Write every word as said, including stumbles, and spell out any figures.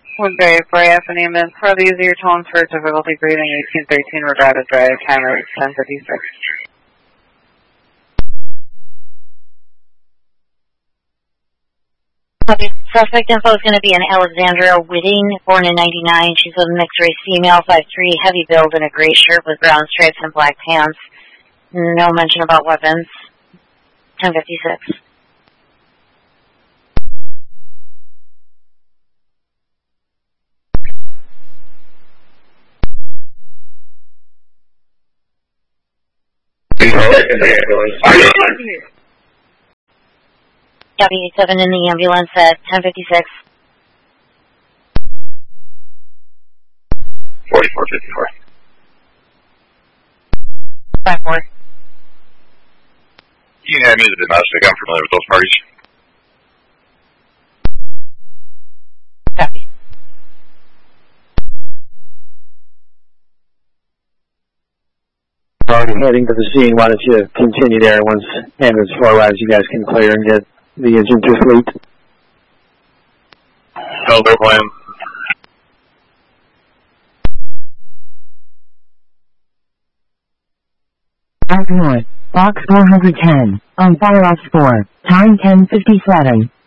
Woodbury for F and ambulance. For the user your tone for difficulty breathing, eighteen thirteen, regarded drive, timer is ten fifty-six. Okay, suspect info is going to be an Alexandra Whitting, born in ninety-nine. She's a mixed-race female, five three, heavy build, in a gray shirt with brown stripes and black pants. No mention about weapons. ten fifty-six. W eighty-seven in the ambulance at ten fifty-six. forty-four fifty-four. five four. You can have me as a domestic. I'm familiar with those parties. Copy. Already heading to the scene. Why don't you continue there? Once ambulance four arrives, you guys can clear and get the engine to fleet. No, their plan. North, box four hundred ten, on fire off four, time ten fifty-seven.